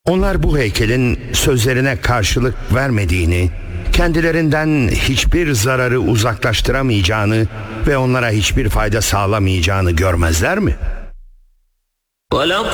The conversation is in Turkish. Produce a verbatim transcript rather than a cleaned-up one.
Onlar bu heykelin sözlerine karşılık vermediğini, kendilerinden hiçbir zararı uzaklaştıramayacağını ve onlara hiçbir fayda sağlamayacağını görmezler mi?